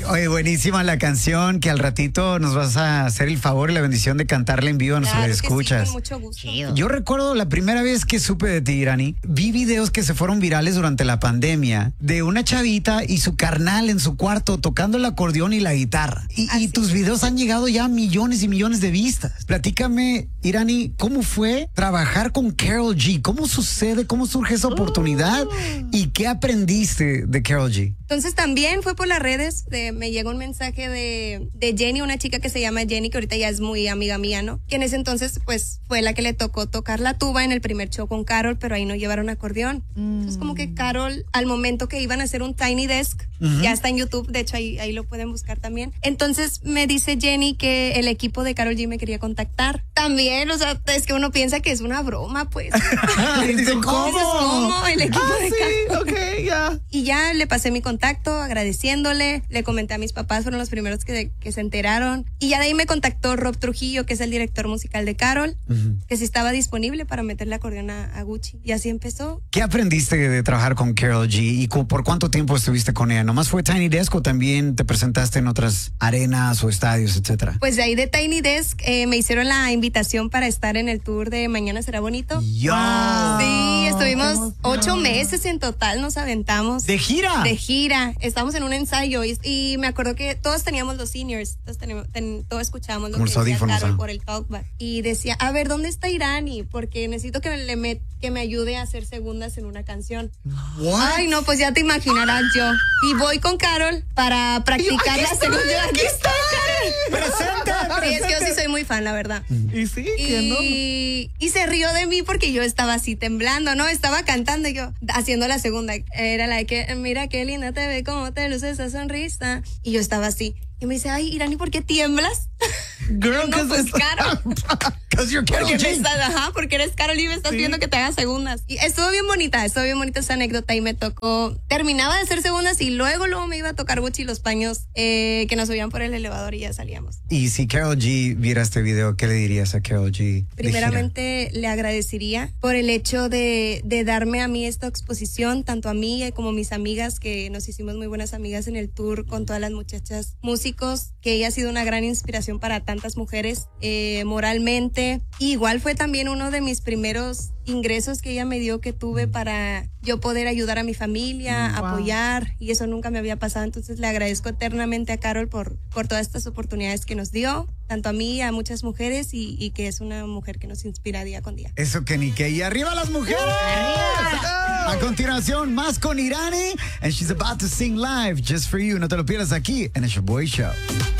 Oye, buenísima la canción, que al ratito nos vas a hacer el favor y la bendición de cantarla en vivo a nuestros escuchas. Sí, con mucho gusto. Chido. Yo recuerdo la primera vez que supe de ti, Irani, vi videos que se fueron virales durante la pandemia de una chavita y su carnal en su cuarto tocando el acordeón y la guitarra. Y tus videos han llegado ya a millones y millones de vistas. Platícame, Irani, ¿cómo fue trabajar con Karol G? ¿Cómo sucede? ¿Cómo surge esa oportunidad? ¿Y qué aprendiste de Karol G? Entonces también fue por las redes, me llegó un mensaje de Jenny, una chica que se llama Jenny, que ahorita ya es muy amiga mía, ¿no? Que en ese entonces pues fue la que le tocó tocar la tuba en el primer show con Karol, pero ahí no llevaron acordeón. Entonces como que Karol, al momento que iban a hacer un Tiny Desk, ya está en YouTube, de hecho ahí lo pueden buscar también. Entonces me dice Jenny que el equipo de Karol G me quería contactar. También, o sea, es que uno piensa que es una broma, pues. Dice, ¿Cómo? El equipo de Karol. Ok, ya. Y ya le pasé mi contacto agradeciéndole, le comenté a mis papás, fueron los primeros que se enteraron. Y ya de ahí me contactó Rob Trujillo, que es el director musical de Karol, que sí estaba disponible para meterle acordeón a Gucci. Y así empezó. ¿Qué aprendiste de trabajar con Karol G y por cuánto tiempo estuviste con ella? ¿Nomás fue Tiny Desk o también te presentaste en otras arenas o estadios, etcétera? Pues de ahí de Tiny Desk me hicieron la invitación para estar en el tour de Mañana Será Bonito. Sí, estuvimos 8 meses en total, nos aventamos. ¿De gira? De gira. Estábamos en un ensayo y me acuerdo que todos teníamos los seniors, todos escuchábamos lo como que los decía audífonos, Karol por el talkback. Y decía, a ver, ¿dónde está Irani? Porque necesito que me ayude a hacer segundas en una canción. What? Ay, no, pues ya te imaginarás yo. Y voy con Karol para practicar la segunda. Aquí está. ¡Presenta! Sí, es que yo sí soy muy fan, la verdad. Y sí, que no. Y se rió de mí porque yo estaba así temblando, ¿no? Estaba cantando y yo haciendo la segunda. Era la de que, mira qué linda te ve, cómo te luce esa sonrisa. Y yo estaba así. Y me dice, ay, Irani, ¿por qué tiemblas? Girl, no, pues Karol. Because you're Karol G. Porque eres Karol y me estás pidiendo que te haga segundas. Y estuvo bien bonita esa anécdota y me tocó, terminaba de hacer segundas y luego me iba a tocar Gucci los paños que nos subían por el elevador y ya salíamos. Y si Karol G viera este video, ¿qué le dirías a Karol G? Primeramente le agradecería por el hecho de darme a mí esta exposición, tanto a mí como a mis amigas, que nos hicimos muy buenas amigas en el tour con todas las muchachas músicos, que ella ha sido una gran inspiración para tantas mujeres moralmente. Y igual fue también uno de mis primeros ingresos que ella me dio, que tuve para yo poder ayudar a mi familia, apoyar, y eso nunca me había pasado. Entonces le agradezco eternamente a Karol por todas estas oportunidades que nos dio, tanto a mí y a muchas mujeres, y que es una mujer que nos inspira día con día. Eso que ni que. Y arriba las mujeres. ¡Arriba! A continuación, más con Irani, and she's about to sing live just for you. No te lo pierdas aquí en el Show Boy Show.